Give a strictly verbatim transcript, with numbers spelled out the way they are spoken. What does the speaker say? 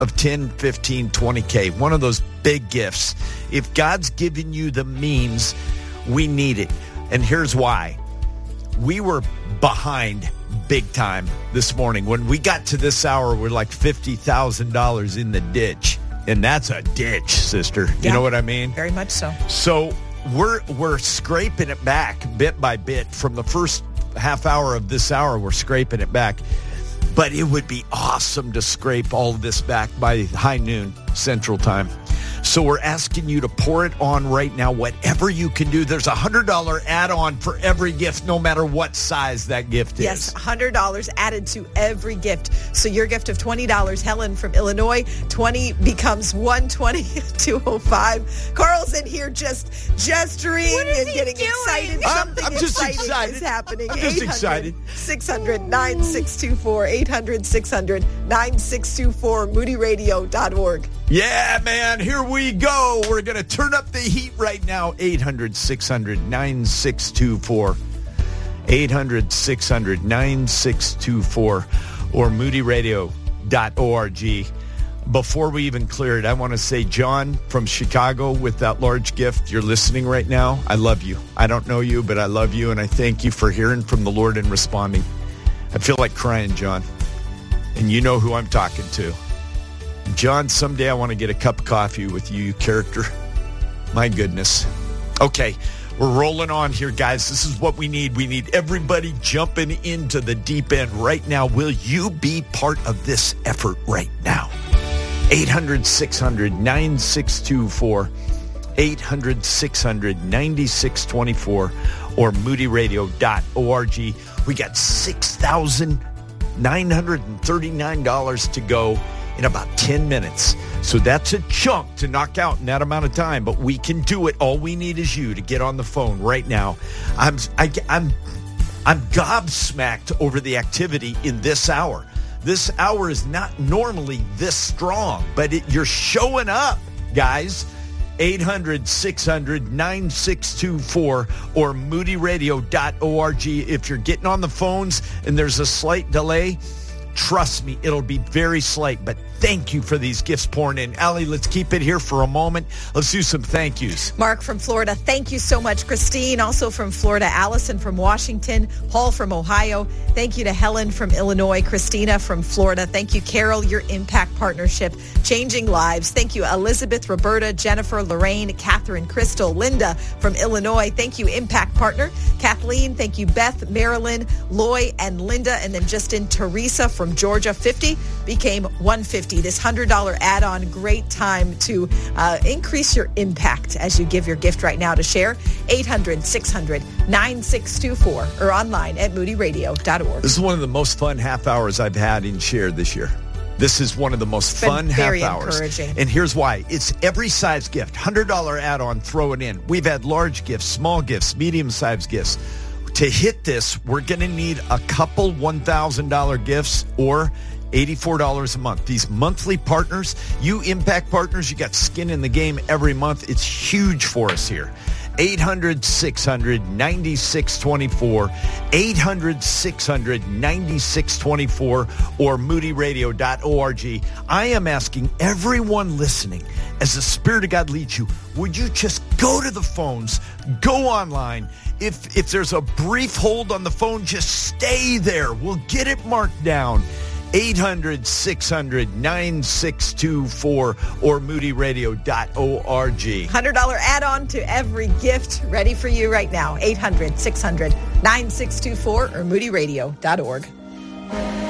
of ten, fifteen, twenty K, one of those big gifts. If God's given you the means, we need it. And here's why. We were behind big time this morning. When we got to this hour, we're like fifty thousand dollars in the ditch. And that's a ditch, sister. You Yeah, know what I mean? Very much so. So we're we're scraping it back bit by bit. From the first half hour of this hour, we're scraping it back. But it would be awesome to scrape all of this back by high noon Central Time. So we're asking you to pour it on right now, whatever you can do. There's a one hundred dollars add-on for every gift, no matter what size that gift is. Yes, one hundred dollars added to every gift. So your gift of twenty dollars, Helen from Illinois, twenty becomes one twenty, two oh five. Carl's in here just gesturing What is and he getting doing? excited. I'm- Something I'm just exciting excited. is happening. I'm just excited. six hundred, nine six two four, eight hundred, six hundred, nine six two four, moody radio dot org. Yeah, man, here we go. We're going to turn up the heat right now. eight hundred, six hundred, nine six two four. eight hundred, six hundred, nine six two four or moody radio dot org. Before we even clear it, I want to say, John from Chicago with that large gift, you're listening right now. I love you. I don't know you, but I love you, and I thank you for hearing from the Lord and responding. I feel like crying, John, and you know who I'm talking to. John, someday I want to get a cup of coffee with you, you character. My goodness. Okay, we're rolling on here, guys. This is what we need. We need everybody jumping into the deep end right now. Will you be part of this effort right now? eight hundred, six hundred, nine six two four. eight hundred, six hundred, nine six two four or moody radio dot org. We got six thousand nine hundred thirty-nine dollars to go in about ten minutes. So that's a chunk to knock out in that amount of time, but we can do it. All we need is you to get on the phone right now. I'm I, I'm I'm gobsmacked over the activity in this hour. This hour is not normally this strong, but it, you're showing up, guys. eight hundred, six hundred, nine six two four or moody radio dot org. If you're getting on the phones and there's a slight delay, trust me, it'll be very slight, but thank you for these gifts pouring in. Allie, let's keep it here for a moment. Let's do some thank yous. Mark from Florida, thank you so much. Christine, also from Florida. Allison from Washington. Paul from Ohio. Thank you to Helen from Illinois. Christina from Florida. Thank you, Carol, your Impact Partnership, changing lives. Thank you, Elizabeth, Roberta, Jennifer, Lorraine, Catherine, Crystal, Linda from Illinois. Thank you, Impact Partner. Kathleen, thank you, Beth, Marilyn, Loy, and Linda. And then just in Teresa from Georgia, fifty became one fifty. This one hundred dollars add-on, great time to uh, increase your impact as you give your gift right now to share. eight hundred, six hundred, nine six two four or online at moody radio dot org. This is one of the most fun half hours I've had in Share this year. This is one of the most It's been fun very half hours. encouraging. And here's why. It's every size gift. one hundred dollars add-on, throw it in. We've had large gifts, small gifts, medium-sized gifts. To hit this, we're going to need a couple one thousand dollars gifts or eighty-four dollars a month. These monthly partners, you Impact Partners, you got skin in the game every month. It's huge for us here. eight hundred, six hundred, nine six two four, eight hundred, six hundred, nine six two four or moody radio dot org. I am asking everyone listening, as the Spirit of God leads you, would you just go to the phones, go online. If, if there's a brief hold on the phone, just stay there. We'll get it marked down. eight hundred, six hundred, nine six two four or moody radio dot org. one hundred dollars add-on to every gift ready for you right now. eight hundred, six hundred, nine six two four or moody radio dot org.